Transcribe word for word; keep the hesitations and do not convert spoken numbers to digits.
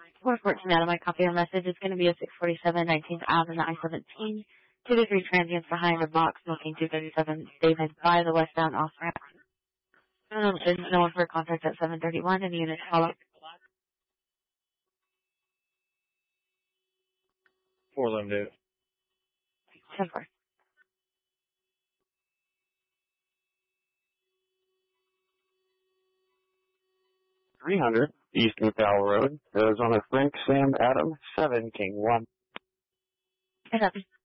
four fourteen out of my copy of message. It's going to be a six forty-seven nineteenth Avenue, I seventeen. Two to three transients behind the box, smoking two thirty-seven David by the westbound off ramp. Um, there's no one for contact at seven thirty-one and the unit follow. Four limited. ten four. three hundred East McDowell Road, Arizona Frank Sam Adam, seven King one. I got